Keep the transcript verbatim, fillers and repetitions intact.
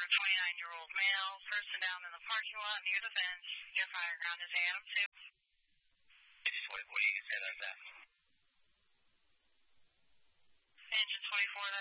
for a twenty-nine-year-old male, person down in the parking lot near the fence, near Fireground is Adam two. What, what do you say about that? Engine twenty-four,